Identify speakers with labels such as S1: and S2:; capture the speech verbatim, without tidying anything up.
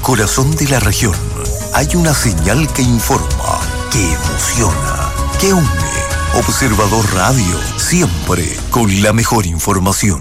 S1: corazón de la región hay una señal que informa, que emociona, que une. Observador Radio, siempre con la mejor información.